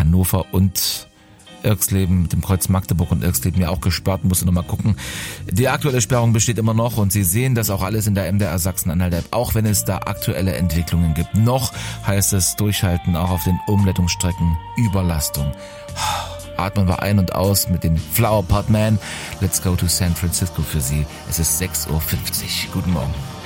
Hannover und Irxleben mit dem Kreuz Magdeburg und Irxleben ja auch gesperrt, muss noch mal gucken. Die aktuelle Sperrung besteht immer noch und Sie sehen das auch alles in der MDR Sachsen-Anhalt-App, auch wenn es da aktuelle Entwicklungen gibt. Noch heißt es durchhalten, auch auf den Umleitungsstrecken Überlastung. Atmen wir ein und aus mit den Flower Pot Man. Let's go to San Francisco für Sie. Es ist 6:50 Uhr. Guten Morgen.